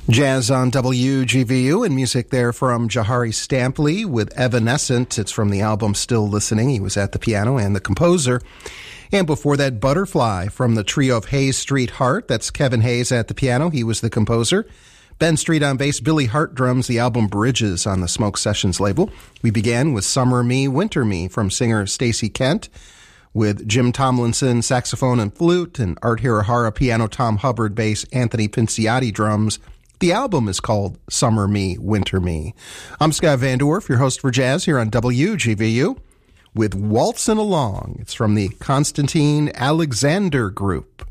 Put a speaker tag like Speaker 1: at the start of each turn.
Speaker 1: Jazz on WGVU and music there from Jahari Stampley with Evanescent. It's from the album Still Listening. He was at the piano and the composer. And before that, Butterfly from the trio of Hayes Street Hart. That's Kevin Hayes at the piano. He was the composer. Ben Street on bass, Billy Hart drums, the album Bridges on the Smoke Sessions label. We began with Summer Me, Winter Me from singer Stacey Kent, with Jim Tomlinson, saxophone and flute, and Art Hirahara piano, Tom Hubbard bass, Anthony Pinciotti drums. The album is called Summer Me, Winter Me. I'm Scott Van Dorf, your host for Jazz here on WGVU, with Waltzin' Along. It's from the Constantine Alexander Group.